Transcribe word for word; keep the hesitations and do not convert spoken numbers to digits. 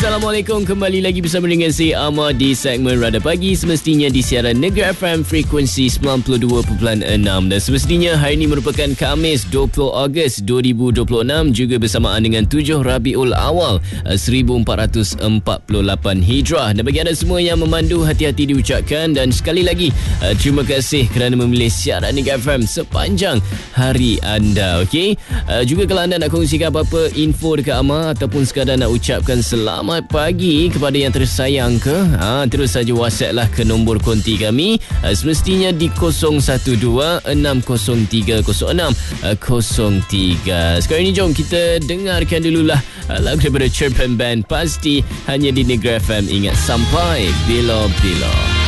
Assalamualaikum, kembali lagi bersama dengan saya Amar di segmen Radar Pagi, semestinya di siaran Negeri F M frekuensi sembilan puluh dua perpuluhan enam, dan semestinya hari ini merupakan Khamis dua puluh Ogos dua ribu dua puluh enam, juga bersamaan dengan tujuh Rabiul Awal seribu empat ratus empat puluh lapan Hijrah. Dan bagi anda semua yang memandu, hati-hati diucapkan, dan sekali lagi terima kasih kerana memilih siaran Negeri F M sepanjang hari anda. Okey, juga kalau anda nak kongsikan apa-apa info dekat Amar ataupun sekadar nak ucapkan selamat pagi kepada yang tersayang ke, ha, terus saja WhatsApp lah ke nombor konti kami, ha, semestinya di kosong satu dua enam kosong tiga kosong enam kosong tiga. Sekarang ini jom kita dengarkan dululah lagu daripada Chirpan Band, Pasti hanya di Negeri F M. Ingat, sampai bila-bila.